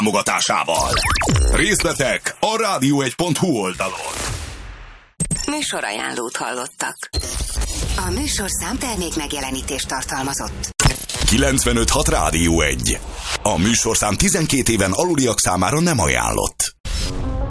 támogatásával. Részletek a radio1.hu oldalon. Műsorajánlót hallottak. A műsorszám termék megjelenítést tartalmazott. 95.6 Rádió 1. A műsorszám 12 éven aluliak számára nem ajánlott.